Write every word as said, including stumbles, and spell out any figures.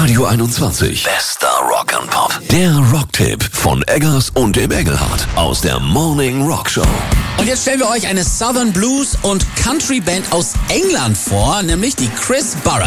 Radio einundzwanzig. Bester Rock and Pop. Der Rocktipp von Eggers und dem Engelhardt aus der Morning Rock Show. Und jetzt stellen wir euch eine Southern Blues und Country Band aus England vor, nämlich die Chris Barrett.